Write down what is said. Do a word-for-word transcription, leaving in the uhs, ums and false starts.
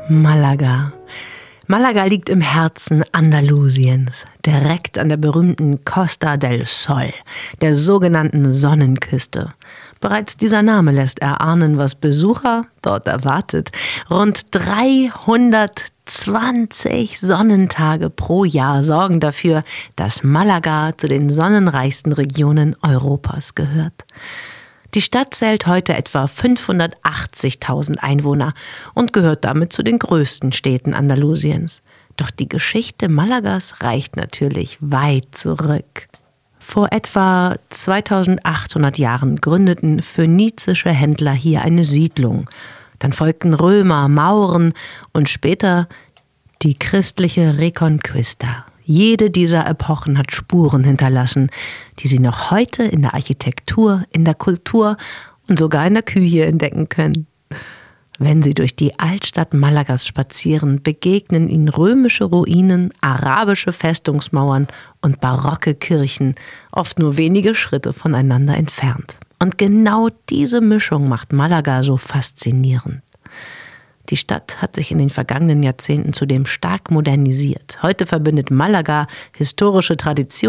Malaga. Malaga liegt im Herzen Andalusiens, direkt an der berühmten Costa del Sol, der sogenannten Sonnenküste. Bereits dieser Name lässt erahnen, was Besucher dort erwartet. Rund dreihundertzwanzig Sonnentage pro Jahr sorgen dafür, dass Malaga zu den sonnenreichsten Regionen Europas gehört. Die Stadt zählt heute etwa fünfhundertachtzigtausend Einwohner und gehört damit zu den größten Städten Andalusiens. Doch die Geschichte Malagas reicht natürlich weit zurück. Vor etwa zweitausendachthundert Jahren gründeten phönizische Händler hier eine Siedlung. Dann folgten Römer, Mauren und später die christliche Reconquista. Jede dieser Epochen hat Spuren hinterlassen, die Sie noch heute in der Architektur, in der Kultur und sogar in der Küche entdecken können. Wenn Sie durch die Altstadt Malagas spazieren, begegnen Ihnen römische Ruinen, arabische Festungsmauern und barocke Kirchen, oft nur wenige Schritte voneinander entfernt. Und genau diese Mischung macht Malaga so faszinierend. Die Stadt hat sich in den vergangenen Jahrzehnten zudem stark modernisiert. Heute verbindet Malaga historische Tradition